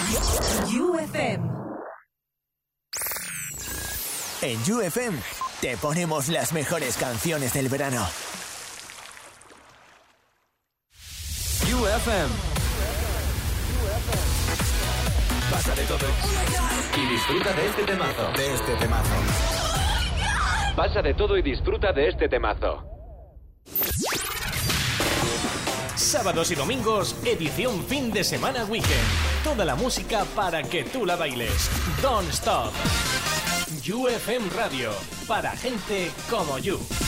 UFM. En UFM te ponemos las mejores canciones del verano. UFM. Pasa de todo y disfruta de este temazo. Pasa de todo y disfruta de este temazo. Sábados y domingos, edición fin de semana weekend. Toda la música para que tú la bailes. Don't Stop. UFM Radio, para gente como you.